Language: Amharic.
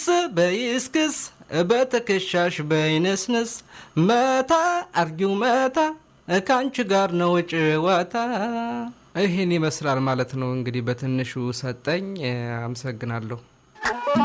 በይስክስ በትከሻሽ በይነስነስ መታ አርጊው መታ ካንቺ ጋር ነው ጨዋታ። ይሄን ይመስላል ማለት ነው እንግዲህ በትንሹ ሰጠኝ። አመሰግናለሁ።